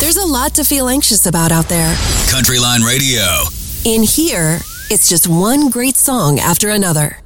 There's a lot to feel anxious about out there. Countryline Radio. In here, it's just one great song after another.